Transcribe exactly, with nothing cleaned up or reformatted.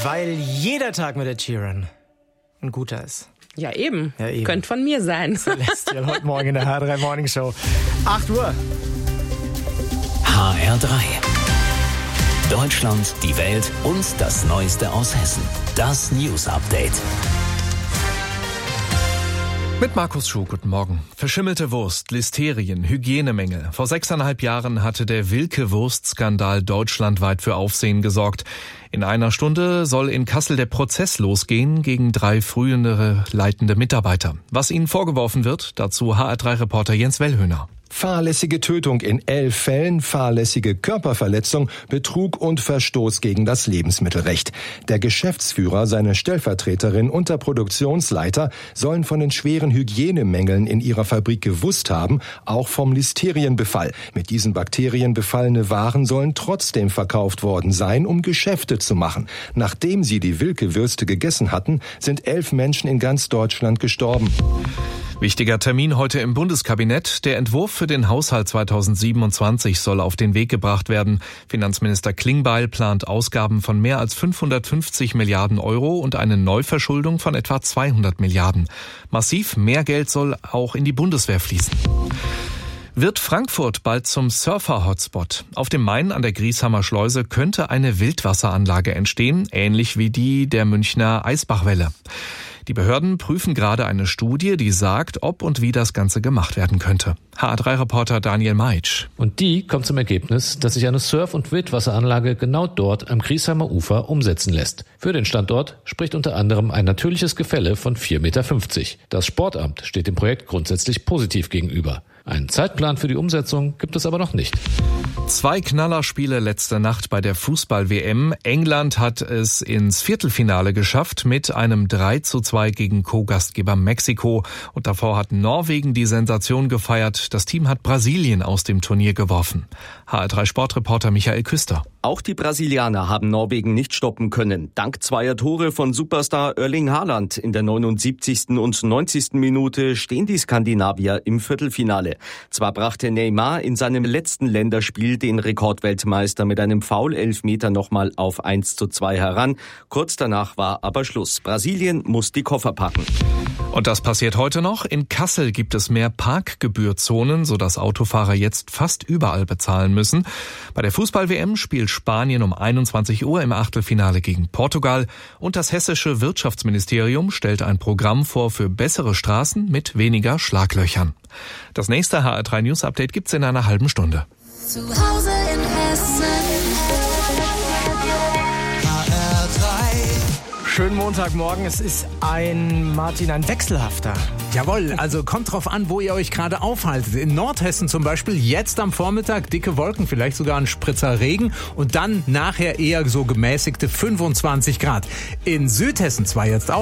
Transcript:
Weil jeder Tag mit Ed Sheeran ein guter ist. Ja, eben. Ja, eben. Könnte von mir sein. Celestial heute Morgen in der H R drei Morning Show. acht Uhr. H R drei. Deutschland, die Welt und das Neueste aus Hessen. Das News Update. Mit Markus Schuh, guten Morgen. Verschimmelte Wurst, Listerien, Hygienemängel. Vor sechseinhalb Jahren hatte der Wilke-Wurst-Skandal deutschlandweit für Aufsehen gesorgt. In einer Stunde soll in Kassel der Prozess losgehen gegen drei frühere leitende Mitarbeiter. Was ihnen vorgeworfen wird, dazu H R drei Reporter Jens Wellhöhner. Fahrlässige Tötung in elf Fällen, fahrlässige Körperverletzung, Betrug und Verstoß gegen das Lebensmittelrecht. Der Geschäftsführer, seine Stellvertreterin und der Produktionsleiter sollen von den schweren Hygienemängeln in ihrer Fabrik gewusst haben, auch vom Listerienbefall. Mit diesen Bakterien befallene Waren sollen trotzdem verkauft worden sein, um Geschäfte zu machen. Nachdem sie die Wilke-Würste gegessen hatten, sind elf Menschen in ganz Deutschland gestorben. Wichtiger Termin heute im Bundeskabinett. Der Entwurf für den Haushalt zweitausendsiebenundzwanzig soll auf den Weg gebracht werden. Finanzminister Klingbeil plant Ausgaben von mehr als fünfhundertfünfzig Milliarden Euro und eine Neuverschuldung von etwa zweihundert Milliarden. Massiv mehr Geld soll auch in die Bundeswehr fließen. Wird Frankfurt bald zum Surfer-Hotspot? Auf dem Main an der Grieshammer Schleuse könnte eine Wildwasseranlage entstehen, ähnlich wie die der Münchner Eisbachwelle. Die Behörden prüfen gerade eine Studie, die sagt, ob und wie das Ganze gemacht werden könnte. H R drei Reporter Daniel Meitsch. Und die kommt zum Ergebnis, dass sich eine Surf- und Wildwasseranlage genau dort am Griesheimer Ufer umsetzen lässt. Für den Standort spricht unter anderem ein natürliches Gefälle von vier Komma fünfzig Meter. Das Sportamt steht dem Projekt grundsätzlich positiv gegenüber. Einen Zeitplan für die Umsetzung gibt es aber noch nicht. Zwei Knallerspiele letzte Nacht bei der Fußball-W M. England hat es ins Viertelfinale geschafft mit einem drei zu zwei gegen Co-Gastgeber Mexiko. Und davor hat Norwegen die Sensation gefeiert. Das Team hat Brasilien aus dem Turnier geworfen. H R drei Sportreporter Michael Küster. Auch die Brasilianer haben Norwegen nicht stoppen können. Dank zweier Tore von Superstar Erling Haaland in der neunundsiebzigsten und neunzigsten Minute stehen die Skandinavier im Viertelfinale. Zwar brachte Neymar in seinem letzten Länderspiel den Rekordweltmeister mit einem Foul-Elfmeter nochmal auf eins zu zwei heran. Kurz danach war aber Schluss. Brasilien muss die Koffer packen. Und das passiert heute noch. In Kassel gibt es mehr Parkgebührzonen, sodass Autofahrer jetzt fast überall bezahlen müssen. Bei der Fußball-W M spielt Spanien um einundzwanzig Uhr im Achtelfinale gegen Portugal. Und das hessische Wirtschaftsministerium stellt ein Programm vor für bessere Straßen mit weniger Schlaglöchern. Das nächste H R drei News Update gibt's in einer halben Stunde. Zu Hause in Hessen. H R drei. Schönen Montagmorgen. Es ist ein, Martin, ein wechselhafter. Jawohl, also kommt drauf an, wo ihr euch gerade aufhaltet. In Nordhessen zum Beispiel jetzt am Vormittag dicke Wolken, vielleicht sogar ein Spritzer Regen und dann nachher eher so gemäßigte fünfundzwanzig Grad. In Südhessen zwar jetzt auch